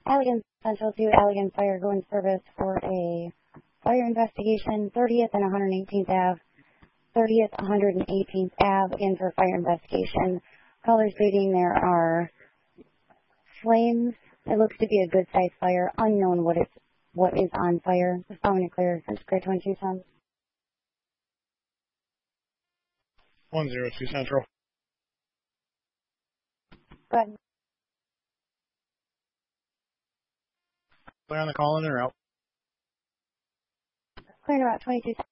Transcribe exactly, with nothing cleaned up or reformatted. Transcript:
Allegan Central to Allegan Fire, go in service for a fire investigation, thirtieth and one hundred eighteenth Avenue. thirtieth, one hundred eighteenth Avenue, again for fire investigation. Callers stating there are flames. It looks to be a good-sized fire. Unknown what is what is on fire. Just following it clear. That's Gray twenty-two Sun. one zero two Central. Go ahead. Clear on the call in or out? Clear about twenty-two Sun.